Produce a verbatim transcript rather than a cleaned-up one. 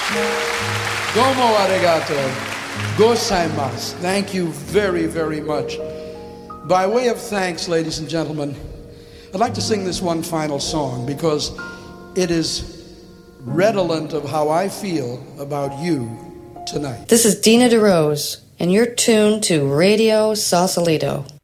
Domo arigato. Gozaimasu. Thank you very, very much. By way of thanks, ladies and gentlemen, I'd like to sing this one final song because it is redolent of how I feel about you tonight. This is Dina DeRose, and you're tuned to Radio Sausalito.